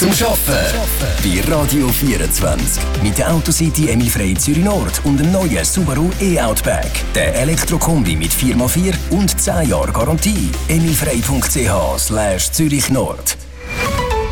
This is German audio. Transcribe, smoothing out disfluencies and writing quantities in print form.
zum Arbeiten. Bei Radio 24. Mit der Autocity Emil Frey Zürich Nord und dem neuen Subaru e-Outback. Der Elektrokombi mit 4x4 und 10 Jahre Garantie. emilfrey.ch/Zürich Nord.